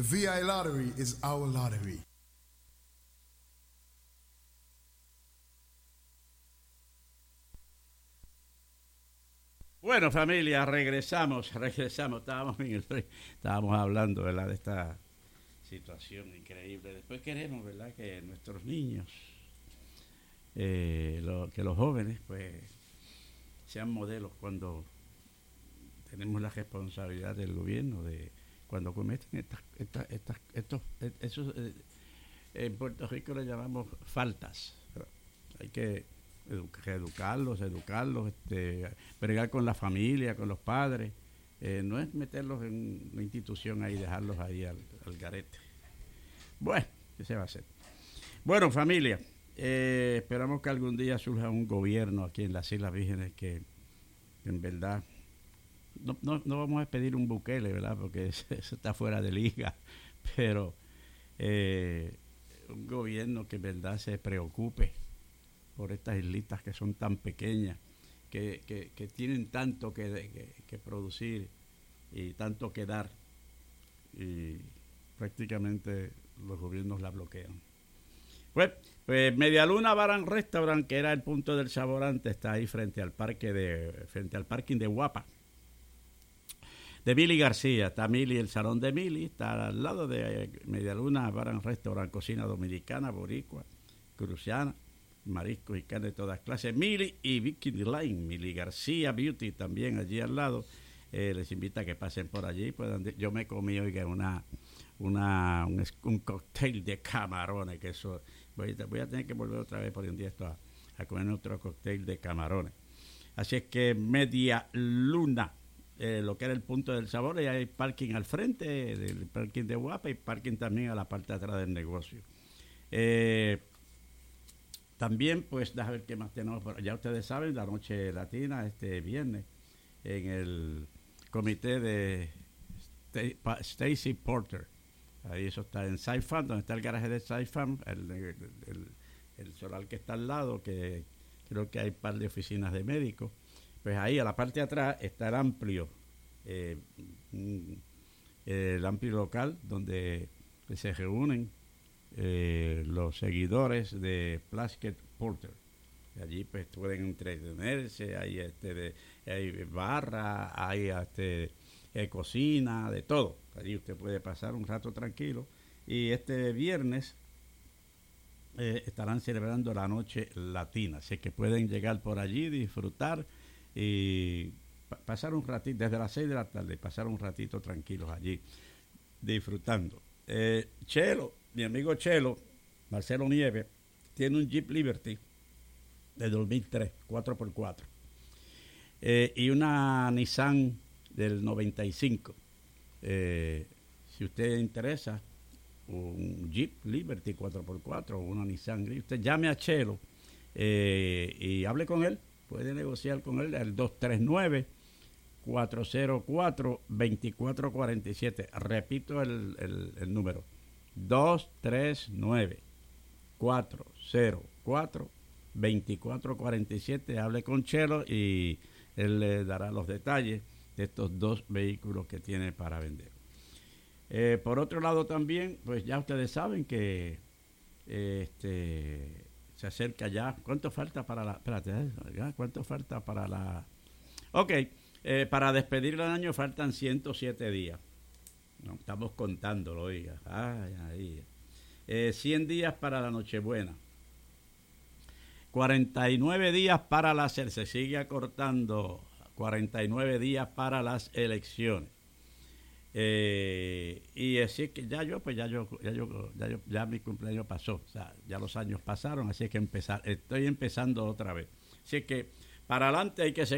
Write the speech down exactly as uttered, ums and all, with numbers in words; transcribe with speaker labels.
Speaker 1: V I lottery is our lottery.
Speaker 2: Bueno, familia, regresamos, regresamos. Estábamos en el estábamos hablando, ¿verdad?, de esta situación increíble. Después queremos, ¿verdad?, que nuestros niños, eh, lo, que los jóvenes, pues, sean modelos cuando tenemos la responsabilidad del gobierno de cuando cometen estas, estas, estas estos, esos, eh, en Puerto Rico le llamamos faltas. Hay que educarlos, educarlos, este, bregar con la familia, con los padres. Eh, no es meterlos en una institución ahí y dejarlos ahí al, al garete. Bueno, ¿qué se va a hacer? Bueno, familia, eh, esperamos que algún día surja un gobierno aquí en las Islas Vírgenes que, que en verdad, no, no, no vamos a pedir un Bukele, ¿verdad?, porque eso está fuera de liga, pero eh, un gobierno que en verdad se preocupe por estas islitas que son tan pequeñas, que, que, que tienen tanto que, que, que producir y tanto que dar, y prácticamente los gobiernos la bloquean. Pues, pues Medialuna Bar and Restaurant, que era el punto del saborante, está ahí frente al parque de, frente al parking de Guapa, de Mili García. Está Mili, el salón de Mili, está al lado de Medialuna Bar and Restaurant, cocina dominicana, boricua, cruciana, mariscos y carne de todas clases. Mili y Bikini Line, Mili García Beauty también allí al lado. Eh, les invita a que pasen por allí. Puedan, yo me comí, oiga, una, una, un, un cóctel de camarones, que eso, voy, voy a tener que volver otra vez por un día esto a, a comer otro cóctel de camarones. Así es que Media Luna, eh, lo que era el punto del sabor, y hay parking al frente del parking de Guapa y parking también a la parte de atrás del negocio. Eh, También, pues, déjame ver qué más tenemos. Ya ustedes saben, la noche latina este viernes en el comité de Stacy Porter. Ahí eso está en Sci-Fan, donde está el garaje de Sci-Fan, el, el, el, el solar que está al lado, que creo que hay un par de oficinas de médicos. Pues ahí, a la parte de atrás, está el amplio, eh, el amplio local donde se reúnen Eh, los seguidores de Plaskett Porter. Allí pues pueden entretenerse, hay este de, hay barra, hay este eh, cocina, de todo. Allí usted puede pasar un rato tranquilo. Y este viernes eh, estarán celebrando la noche latina, así que pueden llegar por allí, disfrutar y pa- pasar un ratito desde las seis de la tarde, pasar un ratito tranquilos allí disfrutando. Eh, Chelo, mi amigo Chelo, Marcelo Nieves, tiene un Jeep Liberty de dos mil tres, cuatro por cuatro, eh, y una Nissan del noventa y cinco. Eh, si usted interesa un Jeep Liberty cuatro por cuatro o una Nissan, usted llame a Chelo eh, y hable con él, puede negociar con él al dos tres nueve, cuatro cero cuatro, dos cuatro cuatro siete. Repito el, el, el número: dos tres nueve, cuatro cero cuatro, dos cuatro cuatro siete. Hable con Chelo y él le dará los detalles de estos dos vehículos que tiene para vender. Eh, por otro lado también, pues ya ustedes saben que eh, este se acerca ya. ¿Cuánto falta para la... Espérate, ¿eh? ¿Cuánto falta para la... Ok. Eh, para despedir el año faltan ciento siete días. No, estamos contándolo, oiga. Ay, ay. Eh, cien días para la Nochebuena. cuarenta y nueve días para la... Se sigue acortando. cuarenta y nueve días para las elecciones. Eh, y así que ya yo, pues ya yo, ya yo, ya yo, ya mi cumpleaños pasó. O sea, ya los años pasaron, así que empezar, estoy empezando otra vez. Así que para adelante hay que seguir.